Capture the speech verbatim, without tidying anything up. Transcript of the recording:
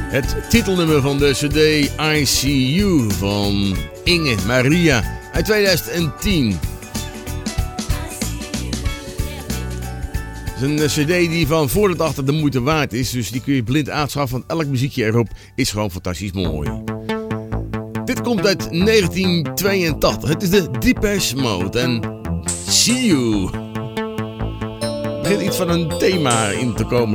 Het titelnummer van de cd I See You van Inge Maria uit tweeduizend tien. Het is een cd die van voor tot achter de moeite waard is, dus die kun je blind aanschaffen, want elk muziekje erop is gewoon fantastisch mooi. Dit komt uit negentien tweeëntachtig. Het is de Depeche Mode en See You. Er begint iets van een thema in te komen.